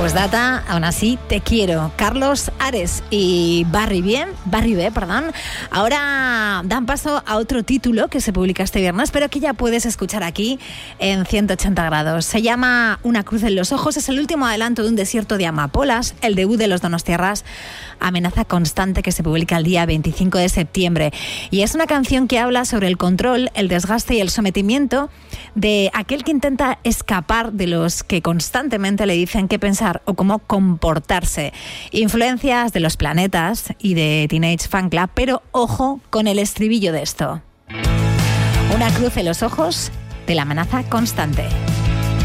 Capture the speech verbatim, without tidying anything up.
Pues data, aún así te quiero. Carlos Ares y Barry Bien, Barry B, perdón, ahora dan paso a otro título que se publica este viernes, pero que ya puedes escuchar aquí en ciento ochenta grados. Se llama Una cruz en los ojos, es el último adelanto de un desierto de amapolas, el debut de los Donostiarras, Amenaza constante, que se publica el día veinticinco de septiembre. Y es una canción que habla sobre el control, el desgaste y el sometimiento de aquel que intenta escapar de los que constantemente le dicen qué pensar o cómo comportarse. Influencias de Los Planetas y de Teenage Fanclub, pero ojo con el estribillo de esto. Una cruz en los ojos de la amenaza constante.